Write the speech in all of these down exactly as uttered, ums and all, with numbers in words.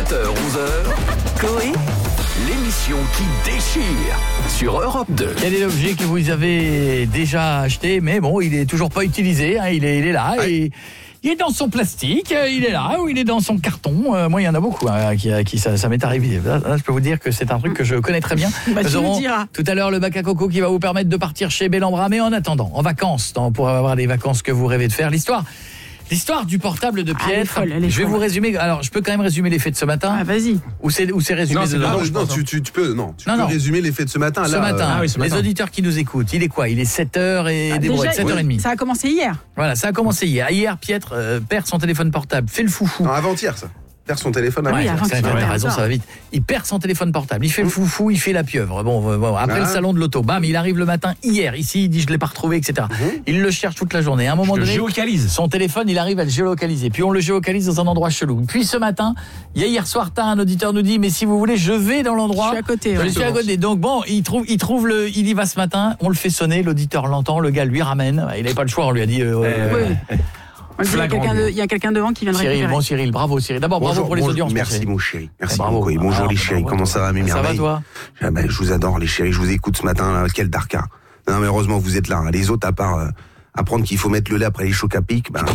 sept heures onze heures, Coé, l'émission qui déchire sur Europe deux. Quel est l'objet que vous avez déjà acheté, mais bon, il est toujours pas utilisé, hein, il, est, il est là, ah, et il est dans son plastique, il est là, ou il est dans son carton. Euh, moi, il y en a beaucoup hein, qui, qui ça, ça m'est arrivé. Là, là, je peux vous dire que c'est un truc que je connais très bien. Bah, nous aurons tout à l'heure le bac à coco qui va vous permettre de partir chez Bellambra, mais en attendant, en vacances, dans, pour avoir les vacances que vous rêvez de faire, l'histoire... L'histoire du portable de Pietre, ah, je vais vous résumer. Alors, je peux quand même résumer les faits de ce matin. Ah, vas-y. Ou c'est ou c'est résumé non, de non, non, non, tu, tu, tu peux non, tu non, peux non. résumer les faits de ce matin. Ce là, matin, euh, ah, oui, ce matin. Les auditeurs qui nous écoutent, il est quoi? Il est sept heures et ah, des brouettes, sept heures trente. Ça a commencé hier. Voilà, ça a commencé hier. Hier, Pietre euh, perd son téléphone portable, fait le foufou. Non, avant-hier, ça. Perd son téléphone. Ouais, avant ça, ouais, raison, ça va vite. Il perd son téléphone portable, il fait le foufou, il fait la pieuvre. Bon, bon après ah. le salon de l'auto, bam, il arrive le matin hier, ici, il dit je l'ai pas retrouvé, et cetera. Mm-hmm. Il le cherche toute la journée. À un moment je donné, le géocalise. Son téléphone, il arrive à le géolocaliser. Puis on le géocalise dans un endroit chelou. Puis ce matin, il y a hier soir tard, un auditeur nous dit mais si vous voulez, je vais dans l'endroit. Je suis à côté. Je suis à côté. Donc bon, il trouve, il trouve le, il y va ce matin. On le fait sonner, l'auditeur l'entend, le gars lui ramène. Il n'avait pas le choix, on lui a dit. Euh, euh, oui. Il y a quelqu'un de, il y a quelqu'un devant qui vient de Cyril, récupérer. bon Cyril, bravo Cyril. D'abord bravo bonjour, pour les bonjour, audiences. Merci mon chéri. Merci bravo. beaucoup. Bonjour Alors, les chéris, comment ça va mes merveilles? Ça va toi? Ah ben, je vous adore les chéris, je vous écoute ce matin là, quel darka. Non mais heureusement vous êtes là. Les autres à part euh, apprendre qu'il faut mettre le lait après les chocs à pic, ben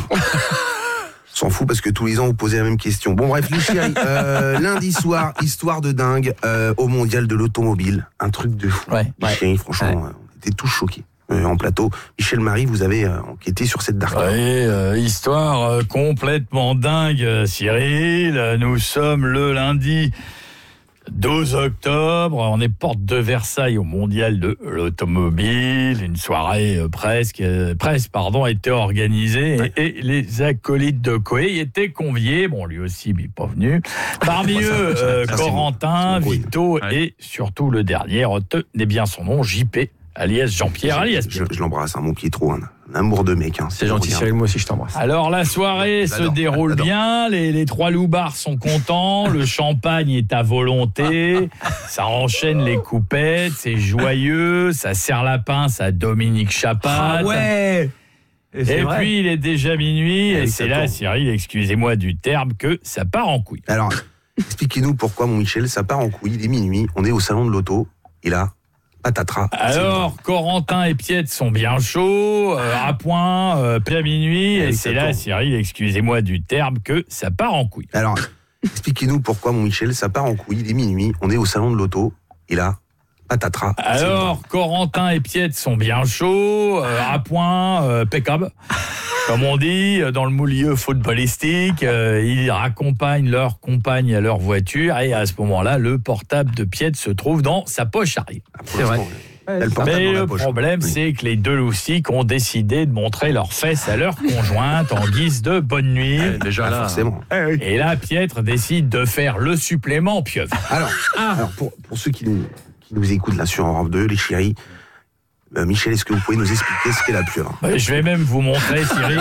s'en fout parce que tous les ans vous posez la même question. Bon bref les chéris, euh, lundi soir, histoire de dingue euh, au mondial de l'automobile, un truc de fou. Ouais, les ouais. chéris, franchement, ouais. euh, on était tous choqués. Euh, en plateau. Michel Marie, vous avez euh, enquêté sur cette dark. Oui, euh, histoire euh, complètement dingue, euh, Cyril. Nous sommes le lundi douze octobre. On est porte de Versailles au mondial de l'automobile. Une soirée euh, presque, euh, presque, pardon, a été organisée ouais. et, et les acolytes de Coé étaient conviés. Bon, lui aussi, il n'est pas venu. Parmi eux, euh, Corentin, Vito ouais. et surtout le dernier, retenez bien son nom, J P. Alias Jean-Pierre, alias Je, je l'embrasse, un mot qui est trop, un, un amour de mec. Hein, c'est gentil, Cyril, moi aussi je t'embrasse. Alors la soirée se déroule bien, les, les trois loupards sont contents, le champagne est à volonté, ça enchaîne les coupettes, c'est joyeux, ça serre la pince à Dominique Chapat. Ah ouais. Et, et puis il est déjà minuit, et, et c'est là, Cyril, excusez-moi du terme, que ça part en couille. Alors, expliquez-nous pourquoi, mon Michel, ça part en couille, il est minuit, on est au salon de l'auto, et là... Patatras. Alors, Corentin et Pietre sont bien chauds, euh, à point, euh, plein minuit, et, et c'est là, Cyril, excusez-moi du terme, que ça part en couille. Alors, expliquez-nous pourquoi, mon Michel, ça part en couille, il est minuit, on est au salon de l'auto, et là, patatras. Alors, Corentin et Pietre sont bien chauds, euh, à point, euh, peccable. Comme on dit, dans le milieu footballistique, euh, ils raccompagnent leur compagne à leur voiture et à ce moment-là, le portable de Pietre se trouve dans sa poche arrière. C'est vrai. Le Mais le problème, oui. c'est que les deux loustiques ont décidé de montrer leurs fesses à leur conjointe en guise de bonne nuit. Euh, déjà là, forcément. Et là, Pietre décide de faire le supplément pieuvre. Alors, ah. alors pour, pour ceux qui, qui nous écoutent là sur Europe deux, les chéris, Euh, Michel, est-ce que vous pouvez nous expliquer ce qu'est la pieuvre? Je vais même vous montrer, Cyril.